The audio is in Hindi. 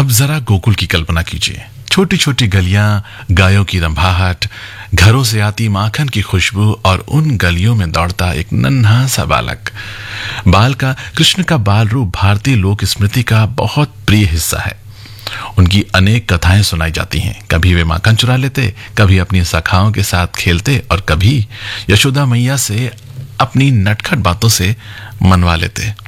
अब जरा गोकुल की कल्पना कीजिए। छोटी छोटी गलियां, गायों की रंभाहट, घरों से आती माखन की खुशबू और उन गलियों में दौड़ता एक नन्हा सा बालक। कृष्ण का बाल रूप भारतीय लोक स्मृति का बहुत प्रिय हिस्सा है। उनकी अनेक कथाएं सुनाई जाती हैं। कभी वे माखन चुरा लेते, कभी अपनी सखाओं के साथ खेलते और कभी यशोदा मैया से अपनी नटखट बातों से मनवा लेते।